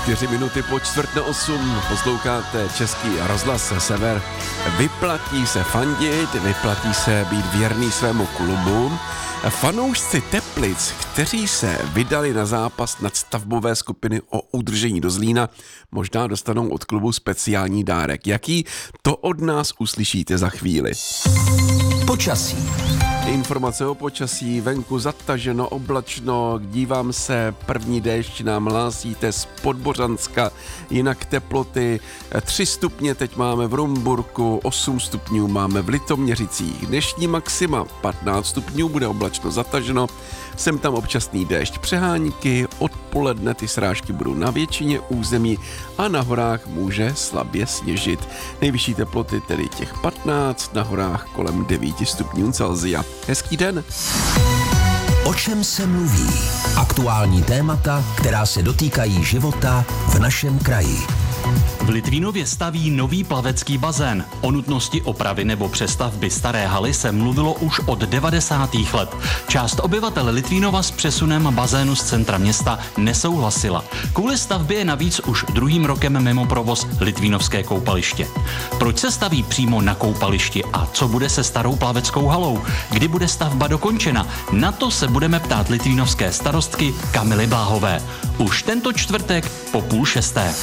4 minuty po 7:45 posloucháte Český rozhlas Sever. Vyplatí se fandit, vyplatí se být věrný svému klubu. Fanoušci Teplic, kteří se vydali na zápas nadstavbové skupiny o udržení do Zlína, možná dostanou od klubu speciální dárek. Jaký? To od nás uslyšíte za chvíli. Počasí. Informace o počasí, venku zataženo, oblačno, dívám se, první déšť nám hlásíte z Podbořanska, jinak teploty 3 stupně teď máme v Rumburku, 8 stupňů máme v Litoměřicích, dnešní maxima 15 stupňů, bude oblačno zataženo, sem tam občasný déšť, přehánky, odpoledne ty srážky budou na většině území a na horách může slabě sněžit. Nejvyšší teploty tedy těch 15, na horách kolem 9 stupňů Celsia. Hezký den. O čem se mluví? Aktuální témata, která se dotýkají života v našem kraji. V Litvínově staví nový plavecký bazén. O nutnosti opravy nebo přestavby staré haly se mluvilo už od 90. let. Část obyvatel Litvínova s přesunem bazénu z centra města nesouhlasila. Kvůli stavbě je navíc už druhým rokem mimo provoz Litvínovské koupaliště. Proč se staví přímo na koupališti a co bude se starou plaveckou halou? Kdy bude stavba dokončena? Na to se budeme ptát litvínovské starostky Kamily Bláhové. Už tento čtvrtek po 5:30.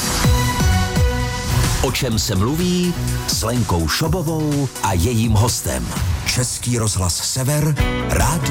O čem se mluví s Lenkou Šobovou a jejím hostem. Český rozhlas Sever, rádio